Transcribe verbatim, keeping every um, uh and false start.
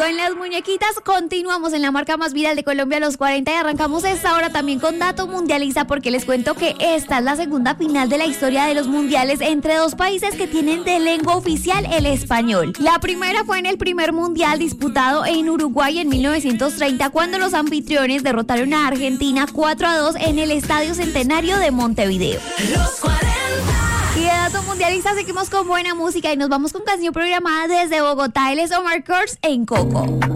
Con las muñequitas continuamos en la marca más viral de Colombia, los cuarenta, y arrancamos esta hora también con Dato Mundializa, porque les cuento que esta es la segunda final de la historia de los mundiales entre dos países que tienen de lengua oficial el español. La primera fue en el primer mundial disputado en Uruguay en mil novecientos treinta, cuando los anfitriones derrotaron a Argentina cuatro a dos en el Estadio Centenario de Montevideo. Los cuarenta. Y de Dato Mundialista seguimos con buena música y nos vamos con canción programada desde Bogotá. Él es Omar Kurz en Coco.